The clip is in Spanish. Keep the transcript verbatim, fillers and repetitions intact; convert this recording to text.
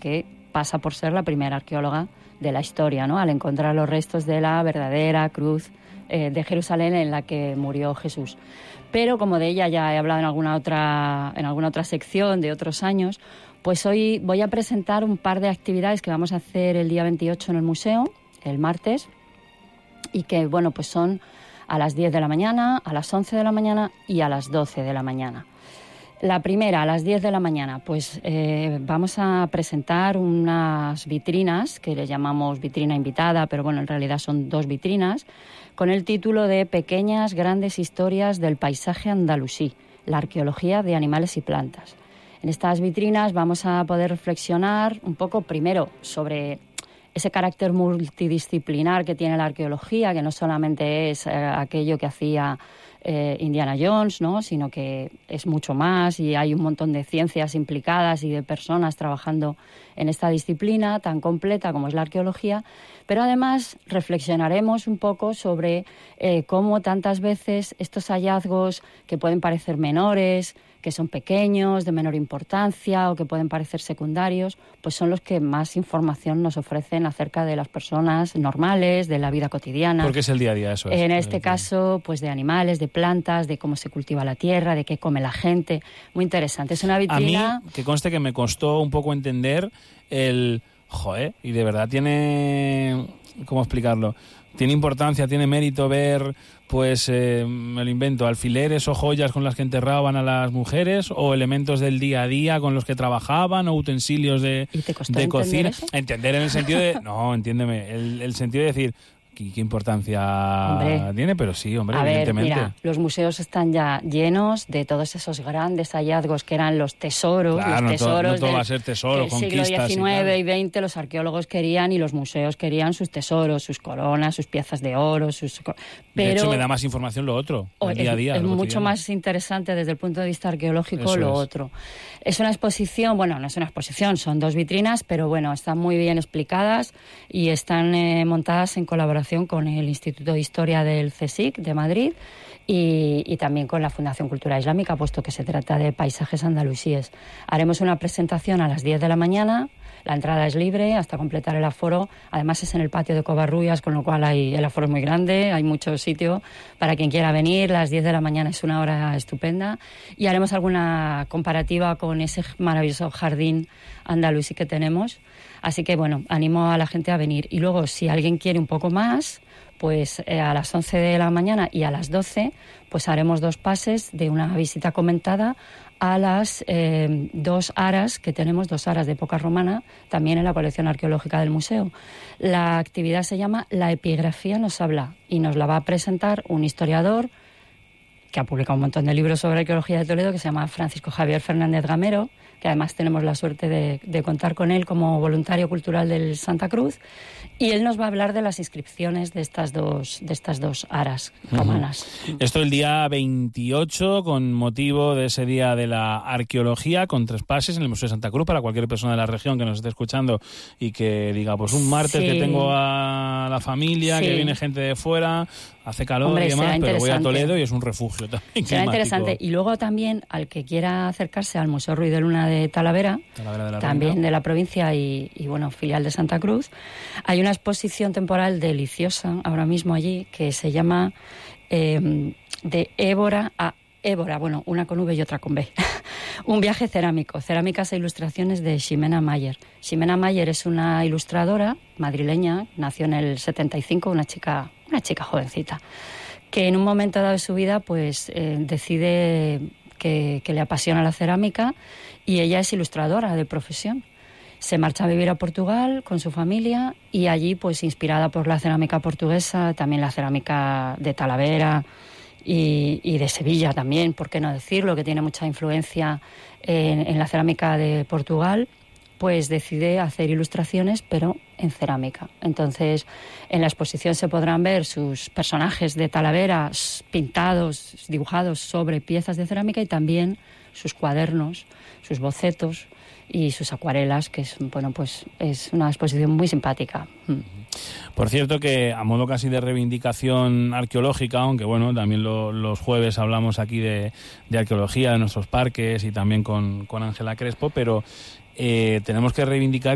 que pasa por ser la primera arqueóloga de la historia, ¿no? Al encontrar los restos de la verdadera cruz eh, de Jerusalén en la que murió Jesús. Pero como de ella ya he hablado en alguna otra, en alguna otra sección de otros años, pues hoy voy a presentar un par de actividades que vamos a hacer el día veintiocho en el museo, el martes, y que, bueno, pues son a las diez de la mañana, a las once de la mañana y a las doce de la mañana. La primera, a las diez de la mañana, pues eh, vamos a presentar unas vitrinas, que le llamamos vitrina invitada, pero bueno, en realidad son dos vitrinas, con el título de Pequeñas grandes historias del paisaje andalusí, la arqueología de animales y plantas. En estas vitrinas vamos a poder reflexionar un poco, primero, sobre ese carácter multidisciplinar que tiene la arqueología, que no solamente es eh, aquello que hacía eh, Indiana Jones, ¿no?, sino que es mucho más y hay un montón de ciencias implicadas y de personas trabajando en esta disciplina tan completa como es la arqueología, pero además reflexionaremos un poco sobre eh, cómo tantas veces estos hallazgos que pueden parecer menores, que son pequeños, de menor importancia o que pueden parecer secundarios, pues son los que más información nos ofrecen acerca de las personas normales, de la vida cotidiana. Porque es el día a día, eso es. En este caso, pues de animales, de plantas, de cómo se cultiva la tierra, de qué come la gente. Muy interesante. Es una vitrina... A mí, que conste que me costó un poco entender el... Joder, y de verdad tiene... ¿Cómo explicarlo? Tiene importancia, tiene mérito ver, pues, eh, me lo invento, alfileres o joyas con las que enterraban a las mujeres, o elementos del día a día con los que trabajaban, o utensilios de, de cocina. Eso? Entender en el sentido de... No, entiéndeme, el, el sentido de decir... ¿Qué, qué importancia hombre, tiene? Pero sí, hombre, a evidentemente. ver, mira, los museos están ya llenos de todos esos grandes hallazgos que eran los tesoros, claro, los tesoros no todo, no todo del, va a ser tesoro, del siglo diecinueve y veinte, los arqueólogos querían y los museos querían sus tesoros, sus coronas, sus piezas de oro, sus... Pero, de hecho, me da más información lo otro, el es, día a día. Es mucho más interesante desde el punto de vista arqueológico Eso lo es. otro. Es una exposición, bueno, no es una exposición, son dos vitrinas, pero bueno, están muy bien explicadas y están eh, montadas en colaboración con el Instituto de Historia del CSIC de Madrid y, y también con la Fundación Cultural Islámica, puesto que se trata de paisajes andalusíes. Haremos una presentación a las diez de la mañana, la entrada es libre hasta completar el aforo, además es en el patio de Covarrubias, con lo cual hay, el aforo es muy grande, hay mucho sitio para quien quiera venir, las diez de la mañana es una hora estupenda y haremos alguna comparativa con ese maravilloso jardín andalusí que tenemos, así que bueno, animo a la gente a venir y luego si alguien quiere un poco más, pues eh, a las once de la mañana y a las doce pues haremos dos pases de una visita comentada a las eh, dos aras que tenemos, dos aras de época romana, también en la colección arqueológica del museo. La actividad se llama La epigrafía nos habla y nos la va a presentar un historiador que ha publicado un montón de libros sobre arqueología de Toledo, que se llama Francisco Javier Fernández Gamero, que además tenemos la suerte de, de contar con él como voluntario cultural del Santa Cruz, y él nos va a hablar de las inscripciones de estas dos, de estas dos aras romanas. Uh-huh. Esto el día veintiocho, con motivo de ese día de la arqueología, con tres pases en el Museo de Santa Cruz, para cualquier persona de la región que nos esté escuchando y que diga, pues un martes sí. que tengo a la familia, sí. que viene gente de fuera, hace calor Hombre, y demás, pero voy a Toledo y es un refugio también. Será interesante. Y luego también, al que quiera acercarse al Museo Ruiz de Luna de Talavera, Talavera de la también Reina. de la provincia y, y, bueno, filial de Santa Cruz, hay una exposición temporal deliciosa ahora mismo allí que se llama eh, De Évora a Évora, bueno, una con V y otra con B. Un viaje cerámico, cerámicas e ilustraciones de Ximena Mayer. Ximena Mayer es una ilustradora madrileña, nació en el setenta y cinco, una chica, una chica jovencita, que en un momento dado de su vida pues eh, decide que, que le apasiona la cerámica y ella es ilustradora de profesión. Se marcha a vivir a Portugal con su familia y allí, pues inspirada por la cerámica portuguesa, también la cerámica de Talavera y, y de Sevilla también, por qué no decirlo, que tiene mucha influencia en, en la cerámica de Portugal, pues decide hacer ilustraciones, pero en cerámica. Entonces, en la exposición se podrán ver sus personajes de Talavera pintados, dibujados sobre piezas de cerámica y también sus cuadernos, sus bocetos y sus acuarelas, que es, bueno, pues es una exposición muy simpática. Por cierto que a modo casi de reivindicación arqueológica, aunque bueno, también lo, los jueves hablamos aquí de, de arqueología, de nuestros parques y también con con Ángela Crespo, pero eh, tenemos que reivindicar